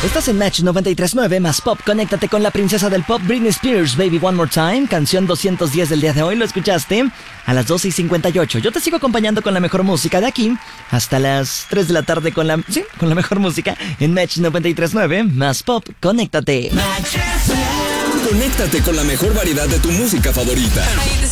Estás en Match 93.9 más Pop. Conéctate con la princesa del pop, Britney Spears, Baby One More Time. Canción 210 del día de hoy. Lo escuchaste a las 12:58. Yo te sigo acompañando con la mejor música de aquí hasta las 3 de la tarde con la mejor música en Match 93.9 más Pop. Conéctate. Conéctate con la mejor variedad de tu música favorita.